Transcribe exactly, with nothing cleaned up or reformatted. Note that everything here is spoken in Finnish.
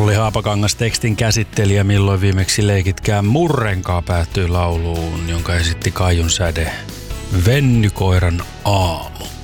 Olli Haapakangas tekstin käsittelijä, milloin viimeksi leikitkään murrenkaa päättyi lauluun, jonka esitti Kaijun säde Vennykoiran aamu.